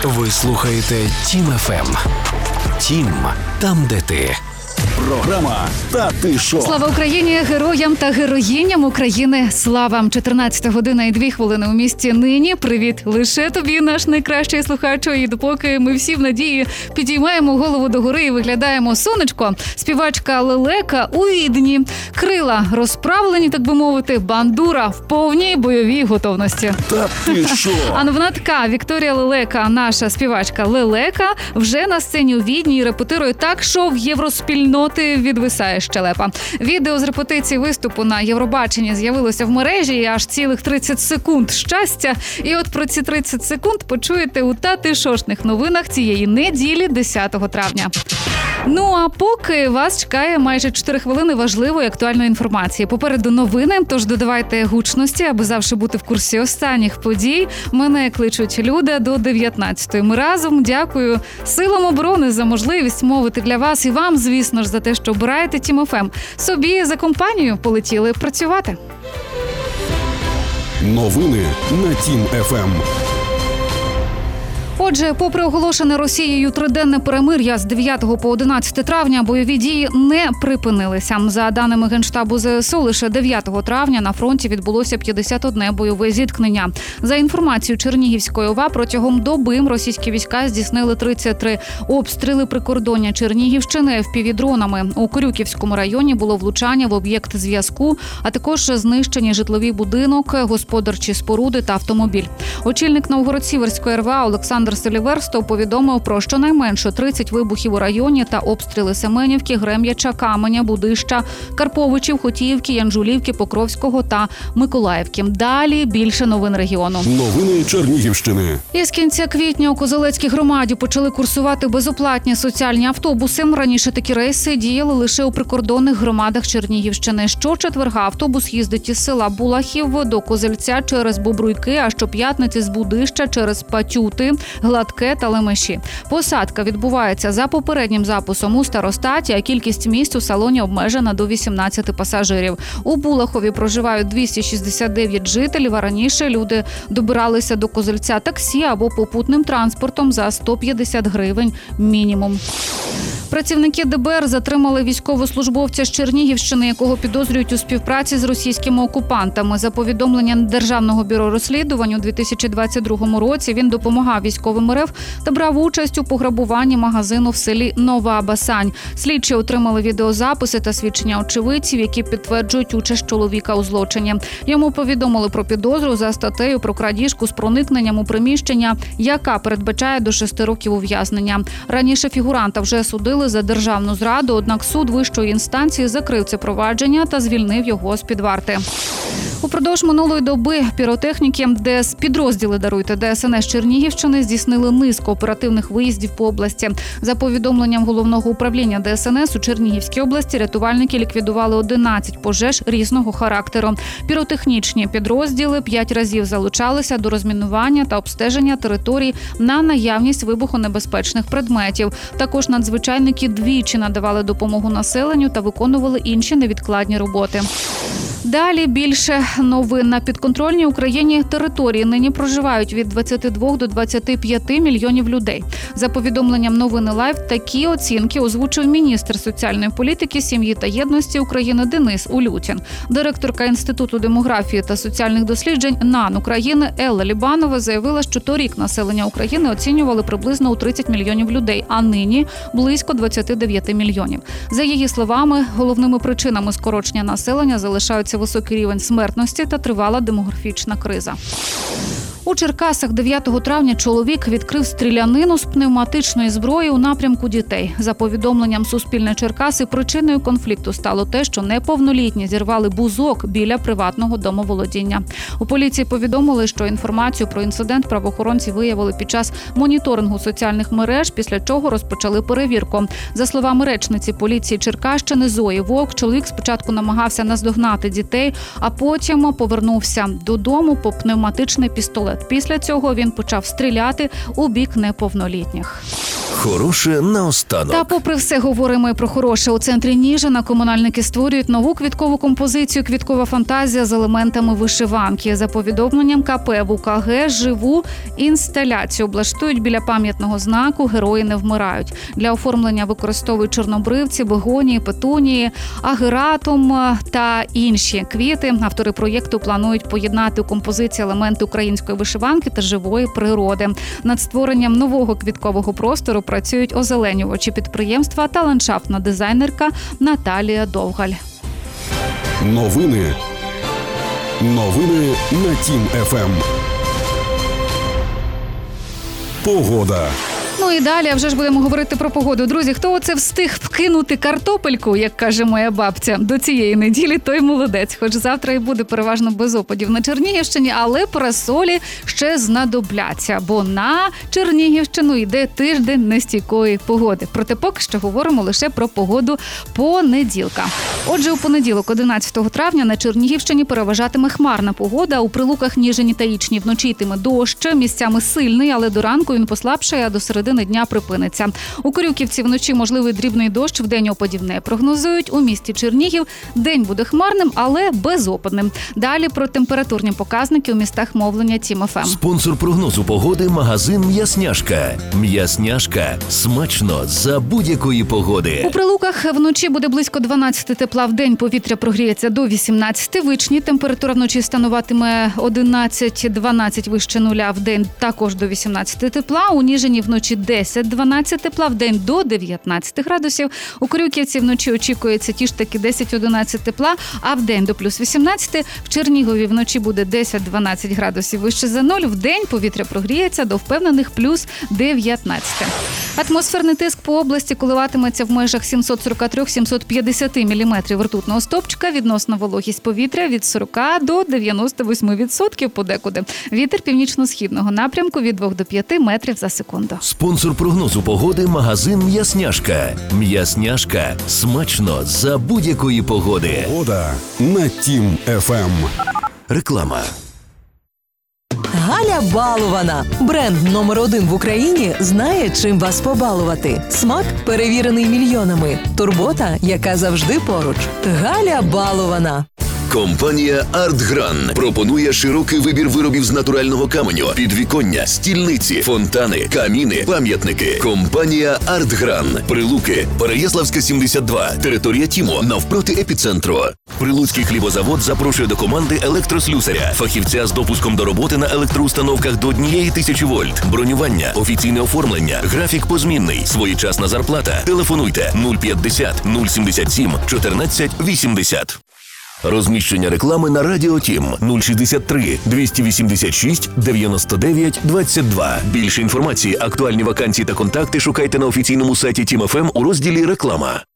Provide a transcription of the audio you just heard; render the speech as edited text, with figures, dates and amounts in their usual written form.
Ви слухаєте Тім ФМ. Тім – там, де ти. Програма «Та ти шо?». Слава Україні, героям та героїням України. Слава! 14 година і 2 хвилини у місті нині. Привіт лише тобі, наш найкращий слухач. І допоки ми всі в надії підіймаємо голову догори і виглядаємо сонечко, співачка Лелека у Відні. Крила розправлені, так би мовити, бандура в повній бойовій готовності. Та ти шо? А новина така. Вікторія Лелека, наша співачка Лелека, вже на сцені у Відні і репетирує так, що в євроспільноти відвисає щелепа. Відео з репетиції виступу на Євробаченні з'явилося в мережі і аж цілих 30 секунд щастя. І от про ці 30 секунд почуєте у «Та ти шошних» новинах цієї неділі, 10 травня. Ну а поки вас чекає майже 4 хвилини важливої актуальної інформації. Попереду новини, тож додавайте гучності, аби завжди бути в курсі останніх подій. Мене кличуть Люда до 19-ї. Ми разом. Дякую Силам оборони за можливість мовити для вас і вам, звісно ж, за те, що обираєте Тім ФМ. Собі за компанію полетіли працювати. Новини на Тім ФМ. Отже, попри оголошене Росією триденне перемир'я з 9 по 11 травня, бойові дії не припинилися. За даними Генштабу ЗСУ, лише 9 травня на фронті відбулося 51 бойове зіткнення. За інформацією Чернігівської ОВА, протягом доби російські війська здійснили 33 обстріли прикордоння Чернігівщини FPV-дронами. У Корюківському районі було влучання в об'єкт зв'язку, а також знищені житловий будинок, господарчі споруди та автомобіль. Очільник Новгород-Сіверської РВА Олександр Селіверстов повідомив про щонайменше 30 вибухів у районі та обстріли Семенівки, Грем'яча, Каменя, Будища, Карповичів, Хотіївки, Янжулівки, Покровського та Миколаївки. Далі більше новин регіону. Новини Чернігівщини. Із кінця квітня у Козелецькій громаді почали курсувати безоплатні соціальні автобуси. Раніше такі рейси діяли лише у прикордонних громадах Чернігівщини. Щочетверга автобус їздить із села Булахів до Козельця через Бобруйки, а щоп'ятниці з Будища через Патюти, Гладке та Лемеші. Посадка відбувається за попереднім записом у старостаті, а кількість місць у салоні обмежена до 18 пасажирів. У Булахові проживають 269 жителів, а раніше люди добиралися до Козельця таксі або попутним транспортом за 150 гривень мінімум. Працівники ДБР затримали військовослужбовця з Чернігівщини, якого підозрюють у співпраці з російськими окупантами. За повідомленням Державного бюро розслідувань, у 2022 році він допомагав військовим РФ та брав участь у пограбуванні магазину в селі Нова Басань. Слідчі отримали відеозаписи та свідчення очевидців, які підтверджують участь чоловіка у злочині. Йому повідомили про підозру за статтею про крадіжку з проникненням у приміщення, яка передбачає до 6 років ув'язнення. Раніше фігуранта вже судили за державну зраду, однак суд вищої інстанції закрив це провадження та звільнив його з-під варти. Упродовж минулої доби піротехніки підрозділи ДСНС Чернігівщини здійснили низку оперативних виїздів по області. За повідомленням Головного управління ДСНС у Чернігівській області рятувальники ліквідували 11 пожеж різного характеру. Піротехнічні підрозділи 5 разів залучалися до розмінування та обстеження територій на наявність вибухонебезпечних предметів. Також надзвичайники двічі надавали допомогу населенню та виконували інші невідкладні роботи. Далі більше новин. На підконтрольній Україні території нині проживають від 22 до 25 мільйонів людей. За повідомленням новини Лайв, такі оцінки озвучив міністр соціальної політики, сім'ї та єдності України Денис Улютін. Директорка Інституту демографії та соціальних досліджень НАН України Елла Лібанова заявила, що торік населення України оцінювали приблизно у 30 мільйонів людей, а нині близько 29 мільйонів. За її словами, головними причинами скорочення населення залишаються високий рівень смертності та тривала демографічна криза. У Черкасах 9 травня чоловік відкрив стрілянину з пневматичної зброї у напрямку дітей. За повідомленням Суспільне Черкаси, причиною конфлікту стало те, що неповнолітні зірвали бузок біля приватного домоволодіння. У поліції повідомили, що інформацію про інцидент правоохоронці виявили під час моніторингу соціальних мереж, після чого розпочали перевірку. За словами речниці поліції Черкащини Зої Вовк, чоловік спочатку намагався наздогнати дітей, а потім повернувся додому по пневматичний пістолет. Після цього він почав стріляти у бік неповнолітніх. Хороше наостанок. Та попри все говоримо і про хороше. У центрі Ніжина комунальники створюють нову квіткову композицію «Квіткова фантазія» з елементами вишиванки. За повідомленням КП ВУКГ, живу інсталяцію облаштують біля пам'ятного знаку «Герої не вмирають». Для оформлення використовують чорнобривці, бегонії, петунії, агератум та інші квіти. Автори проєкту планують поєднати у композиції елементи української вишиванки та живої природи. Над створенням нового квіткового простору працюють озеленювачі підприємства та ландшафтна дизайнерка Наталія Довгаль. Новини на Тім ФМ. Погода. Ну і далі вже ж будемо говорити про погоду. Друзі, хто оце встиг вкинути картопельку, як каже моя бабця, до цієї неділі, той молодець. Хоч завтра і буде переважно без опадів на Чернігівщині, але парасолі ще знадобляться, бо на Чернігівщину йде тиждень нестійкої погоди. Проте поки що говоримо лише про погоду понеділка. Отже, у понеділок, 11 травня, на Чернігівщині переважатиме хмарна погода. У Прилуках, Ніжині та Ічні вночі йтиме дощ, місцями сильний, але до ранку він послабшає, а до середини дня припиниться. У Корюківці вночі можливий дрібний дощ, вдень опадів не прогнозують. У місті Чернігів день буде хмарним, але безопадним. Далі про температурні показники у містах мовлення Тім ФМ. Спонсор прогнозу погоди – магазин «М'ясняшка». «М'ясняшка» – смачно за будь-якої погоди. У Прилуках вночі буде близько 12 тепла, вдень повітря прогріється до 18. В Ічні температура вночі становатиме 11-12 вище нуля, вдень також до 18 тепла. У Ніжині вночі 10-12 тепла, вдень до 19 градусів. У Корюківці вночі очікується ті ж таки 10-11 тепла, а вдень до плюс 18. В Чернігові вночі буде 10-12 градусів вище за 0, вдень повітря прогріється до впевнених плюс 19. Атмосферний тиск по області коливатиметься в межах 743-750 міліметрів ртутного стовпчика, відносна вологість повітря від 40 до 98% подекуди. Вітер північно-східного напрямку від 2 до 5 метрів за секунду. Спонсор прогнозу погоди – магазин «М'ясняшка». «М'ясняшка» – смачно за будь-якої погоди. Погода на Тім ФМ. Реклама. Галя Балована. Бренд номер 1 в Україні знає, чим вас побалувати. Смак перевірений мільйонами. Турбота, яка завжди поруч. Галя Балована. Компанія «Артгран» пропонує широкий вибір виробів з натурального каменю, підвіконня, стільниці, фонтани, каміни, пам'ятники. Компанія «Артгран». Прилуки, Переяславська, 72, територія Тімо, навпроти епіцентру. Прилуцький хлібозавод запрошує до команди електрослюсаря, фахівця з допуском до роботи на електроустановках до 1000 вольт. Бронювання, офіційне оформлення, графік позмінний, своєчасна зарплата. Телефонуйте 050 077 14 80. Розміщення реклами на Радіо Тім 063 286 99 22. Більше інформації, актуальні вакансії та контакти шукайте на офіційному сайті Тім ФМ у розділі «Реклама».